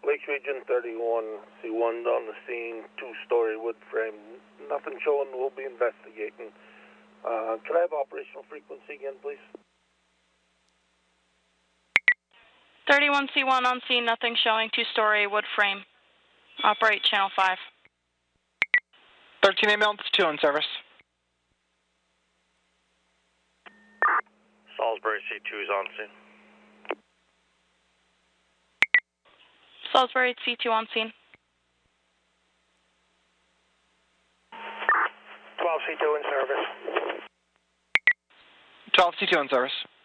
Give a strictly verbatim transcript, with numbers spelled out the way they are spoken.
Lakes Region thirty-one, C one on the scene, two-story wood frame. Nothing showing, we'll be investigating. Uh, can I have operational frequency again, please? thirty-one C one on scene, nothing showing, two-story wood frame. Operate channel five. thirteen ambulance two on service. Salisbury C two is on scene. Salisbury C two on scene. twelve C two in service. twelve C two on service.